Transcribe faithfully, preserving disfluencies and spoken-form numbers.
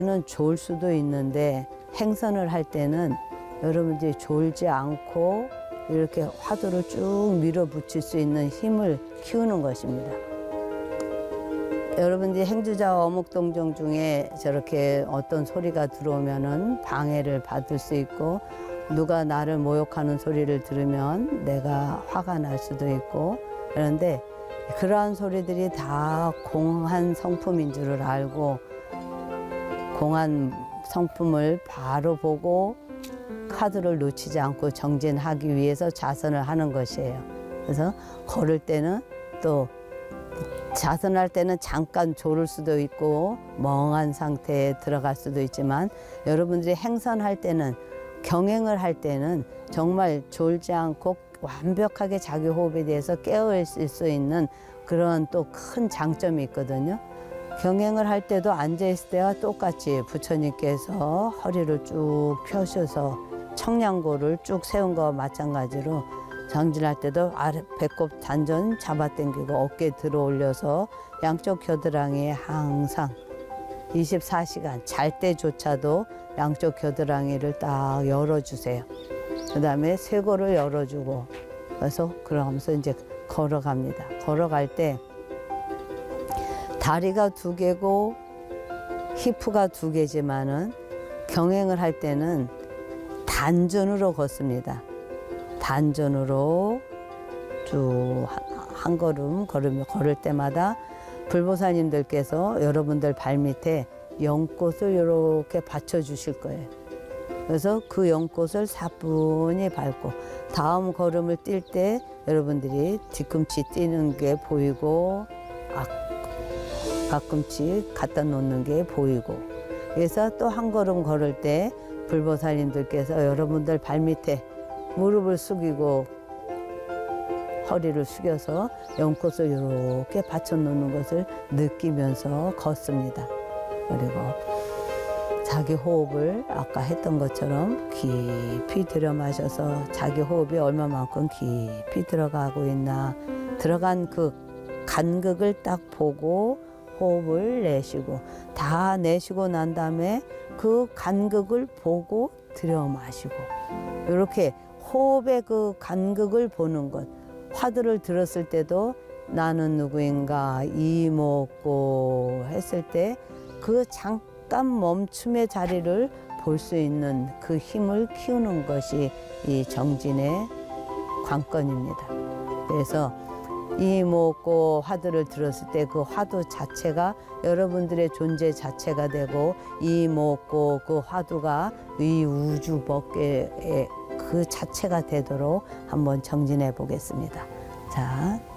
는 좋을 수도 있는데 행선을 할 때는 여러분들이 졸지 않고 이렇게 화두를 쭉 밀어붙일 수 있는 힘을 키우는 것입니다. 여러분들이 행주자와 어묵동정 중에 저렇게 어떤 소리가 들어오면은 방해를 받을 수 있고, 누가 나를 모욕하는 소리를 들으면 내가 화가 날 수도 있고, 그런데 그러한 소리들이 다 공한 성품인 줄을 알고 공한 성품을 바로 보고 카드를 놓치지 않고 정진하기 위해서 자선을 하는 것이에요. 그래서 걸을 때는 또 자선할 때는 잠깐 졸을 수도 있고 멍한 상태에 들어갈 수도 있지만, 여러분들이 행선할 때는, 경행을 할 때는 정말 졸지 않고 완벽하게 자기 호흡에 대해서 깨어 있을 수 있는 그런 또 큰 장점이 있거든요. 경행을 할 때도 앉아있을 때와 똑같이 부처님께서 허리를 쭉 펴셔서 청량고를 쭉 세운 거와 마찬가지로 정진할 때도 아래 배꼽 단전 잡아당기고 어깨 들어 올려서 양쪽 겨드랑이에 항상 이십사 시간 잘 때조차도 양쪽 겨드랑이를 딱 열어주세요. 그 다음에 쇄골을 열어주고, 그래서 그러면서 이제 걸어갑니다. 걸어갈 때 다리가 두 개고 히프가 두 개지만은 경행을 할 때는 단전으로 걷습니다. 단전으로 쭉 한 걸음 걸으며 걸을 때마다 불보살님들께서 여러분들 발밑에 연꽃을 이렇게 받쳐주실 거예요. 그래서 그 연꽃을 사뿐히 밟고 다음 걸음을 뛸 때 여러분들이 뒤꿈치 뛰는 게 보이고 앞꿈치 갖다 놓는 게 보이고, 그래서 또 한 걸음 걸을 때 불보살님들께서 여러분들 발밑에 무릎을 숙이고 허리를 숙여서 연꽃을 이렇게 받쳐 놓는 것을 느끼면서 걷습니다. 그리고 자기 호흡을 아까 했던 것처럼 깊이 들여 마셔서 자기 호흡이 얼마만큼 깊이 들어가고 있나, 들어간 그 간극을 딱 보고 호흡을 내쉬고, 다 내쉬고 난 다음에 그 간극을 보고 들여 마시고, 이렇게 호흡의 그 간극을 보는 것. 화두를 들었을 때도 나는 누구인가 이목고 했을 때 그 잠깐 멈춤의 자리를 볼 수 있는 그 힘을 키우는 것이 이 정진의 관건입니다. 그래서 이목고 화두를 들었을 때 그 화두 자체가 여러분들의 존재 자체가 되고, 이목고 그 화두가 이 우주 법계의 그 자체가 되도록 한번 정진해 보겠습니다. 자.